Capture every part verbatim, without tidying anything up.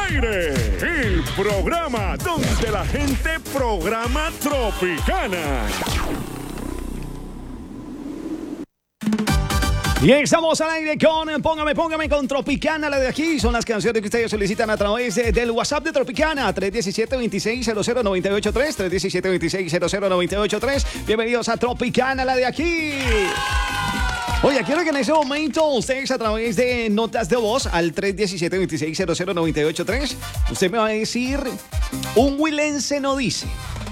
aire, el programa donde la gente programa Tropicana. Y estamos al aire con Póngame, Póngame con Tropicana, la de aquí. Son las canciones que ustedes solicitan a través de, del WhatsApp de Tropicana, tres uno siete, dos seis cero cero nueve ocho tres, tres uno siete, dos seis cero cero nueve ocho tres. Bienvenidos a Tropicana, la de aquí. Oye, quiero que en ese momento ustedes a través de notas de voz al tres uno siete, dos seis cero cero nueve ocho tres, usted me va a decir, un huilense no dice.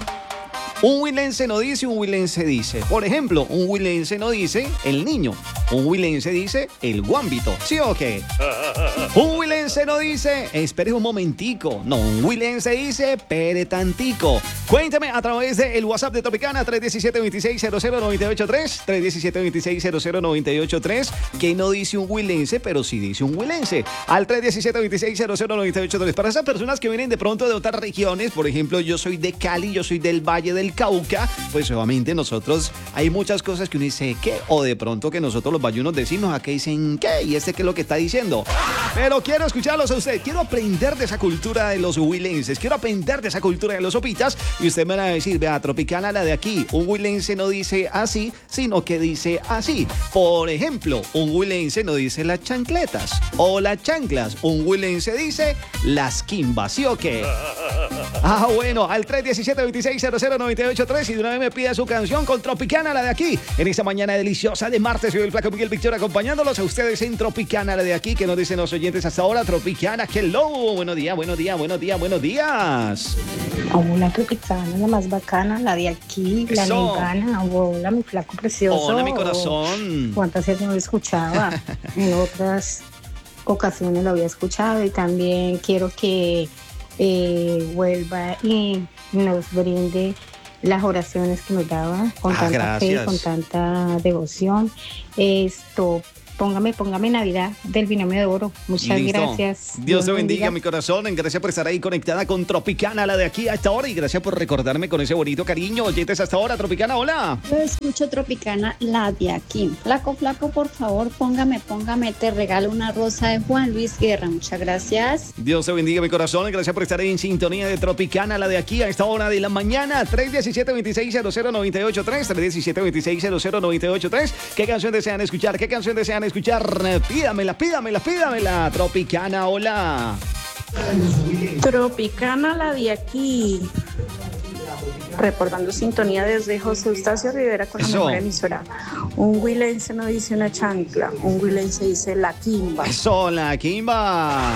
Un huilense no dice, un huilense dice. Por ejemplo, un huilense no dice el niño. Un huilense dice el guámbito. ¿Sí o qué? Un huilense no dice, espere un momentico. No, un huilense dice, pere tantico. Cuéntame a través del WhatsApp de Tropicana, tres uno siete, dos seis cero cero nueve ocho tres, tres uno siete, dos seis cero cero nueve ocho tres, que no dice un huilense, pero sí dice un huilense. Al tres uno siete, dos seis cero cero nueve ocho tres. Para esas personas que vienen de pronto de otras regiones, por ejemplo, yo soy de Cali, yo soy del Valle del Cauca, pues obviamente nosotros hay muchas cosas que uno dice ¿qué? O de pronto que nosotros los vallunos decimos acá dicen ¿qué? Y este qué es lo que está diciendo. Pero quiero escucharlos a ustedes, quiero aprender de esa cultura de los huilenses, quiero aprender de esa cultura de los sopitas y usted me va a decir, vea, Tropicana, la de aquí, un huilense no dice así, sino que dice así. Por ejemplo, un huilense no dice las chancletas o las chanclas, un huilense dice las quimbas, ¿sí o qué? Ah, bueno, al tres uno siete, dos seis cero cero nueve ocho tres y de una vez me pide su canción con Tropicana, la de aquí, en esta mañana deliciosa de martes. Soy el Flaco Miguel Victor acompañándolos a ustedes en Tropicana, la de aquí, que nos dicen los oyentes hasta ahora. Tropicana, hello, buenos días, buenos días, buenos días, buenos días. Hola, Tropicana, la más bacana, la de aquí, la Eso. mexicana. Hola, mi flaco precioso. Hola, mi corazón. ¿Cuántas veces no lo escuchaba? En otras ocasiones lo había escuchado y también quiero que eh, vuelva y nos brinde las oraciones que nos daba con Ah, tanta gracias. fe, con tanta devoción. Esto, póngame, póngame Navidad del binomio de oro. Muchas Listo. gracias. Dios te bendiga, mi corazón. Gracias por estar ahí conectada con Tropicana, la de aquí a esta hora. Y gracias por recordarme con ese bonito cariño. Oyentes hasta ahora, Tropicana, hola. Yo escucho Tropicana, la de aquí. Flaco, flaco, por favor, póngame, póngame, te regalo una rosa de Juan Luis Guerra. Muchas gracias. Dios te bendiga, mi corazón. Gracias por estar ahí en sintonía de Tropicana, la de aquí a esta hora de la mañana. tres uno siete, dos seis cero cero nueve ocho tres, tres uno siete, dos seis cero cero nueve ocho tres. ¿Qué canción desean escuchar? ¿Qué canción desean escuchar? Pídamela, pídamela, pídamela. Tropicana, hola. Tropicana, la de aquí. Reportando sintonía desde José Eustacio Rivera con la Eso. mejor emisora. Un huilense no dice una chancla, un huilense dice la quimba. Eso, la quimba.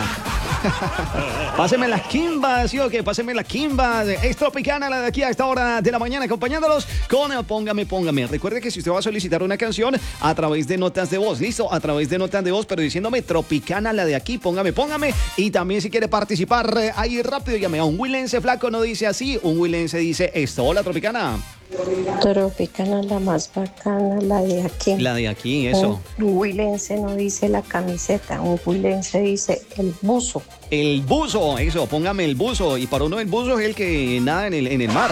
Páseme las quimbas, ¿sí o qué? Páseme las quimbas. Es Tropicana, la de aquí a esta hora de la mañana, acompañándolos con el Póngame, Póngame. Recuerde que si usted va a solicitar una canción a través de notas de voz, listo, a través de notas de voz, pero diciéndome Tropicana, la de aquí, Póngame, Póngame. Y también si quiere participar eh, ahí rápido, llame a un huilense flaco, no dice así, un huilense dice esto. Hola, Tropicana. Tropicana, la más bacana, la de aquí. La de aquí, eso. Un huilense no dice la camiseta, un huilense dice el buzo. El buzo, eso, póngame el buzo. Y para uno el buzo es el que nada en el, en el mar.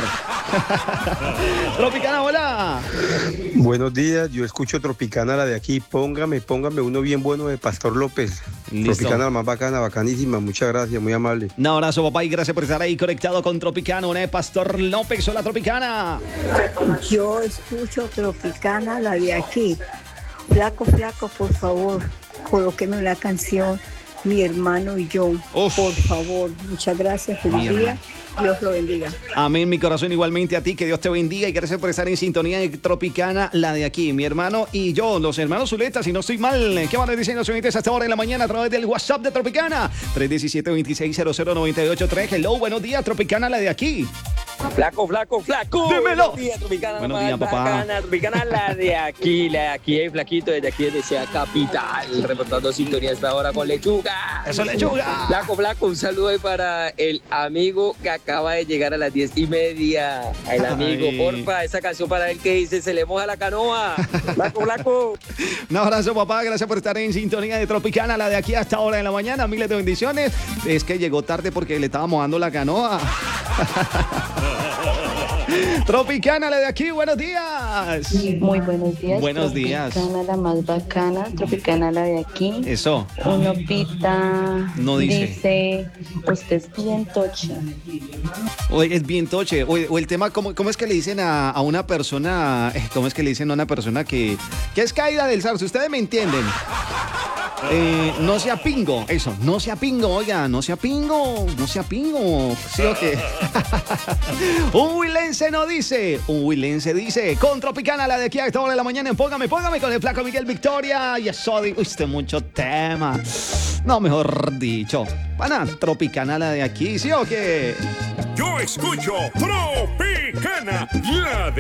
Tropicana, hola. Buenos días, yo escucho Tropicana, la de aquí. Póngame, póngame uno bien bueno de Pastor López. Listo. Tropicana, la más bacana, bacanísima. Muchas gracias, muy amable. Un abrazo, papá, y gracias por estar ahí conectado con Tropicana. Una de Pastor López, hola, Tropicana. Yo escucho Tropicana, la de aquí. Flaco, flaco, por favor, colóqueme una canción, mi hermano y yo. Uf. Por favor, muchas gracias, feliz Mi día, Dios lo bendiga. Amén, mi corazón, igualmente a ti, que Dios te bendiga y gracias por estar en sintonía de Tropicana, la de aquí, mi hermano y yo, los hermanos Zuleta, si no estoy mal. ¿Qué van a decir los oyentes hasta ahora en la mañana a través del WhatsApp de Tropicana? tres uno siete, dos seis cero cero nueve ocho tres. Hello, buenos días, Tropicana, la de aquí. Flaco, flaco, flaco. Dímelo. Buenos días, Tropicana. Buenos más días, papá. bacana, Tropicana, la de aquí, la de aquí, eh, flaquito, desde aquí, desde Ciudad Capital, reportando sintonía hasta ahora con Lechuga. Eso, Lechuga. Flaco, flaco, un saludo ahí para el amigo que acaba de llegar a las diez y media. El amigo, Ay. porfa, esa canción para él que dice, se le moja la canoa. Flaco, flaco. Un abrazo, papá, gracias por estar en sintonía de Tropicana, la de aquí hasta ahora de la mañana. Miles de bendiciones. Es que llegó tarde porque le estábamos dando la canoa. Tropicana, la de aquí, buenos días. Muy buenos días. Buenos días. Tropicana, la más bacana. Tropicana, la de aquí. Eso. Uno pita. No dice. Dice, usted es bien toche. O es bien toche. O, o el tema, ¿cómo, ¿cómo es que le dicen a, a una persona? eh, ¿Cómo es que le dicen a una persona que, que es caída del zarzo? Ustedes me entienden. Eh, no sea pingo, eso, no sea pingo, oiga, no sea pingo, no sea pingo, ¿sí o qué? Un huilense no dice, un huilense dice, con Tropicana, la de aquí a esta hora de la mañana, en Póngame, Póngame con el flaco Miguel Victoria, y eso, digo, usted mucho tema, no, mejor dicho, pana, Tropicana, la de aquí, ¿sí o qué? Yo escucho Tropicana, la de